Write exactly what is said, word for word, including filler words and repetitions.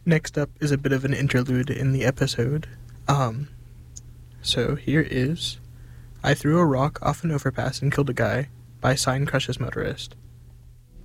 Next up is a bit of an interlude in the episode. Um, so here is I Threw a Rock Off an Overpass and Killed a Guy by Sign Crush's Motorist.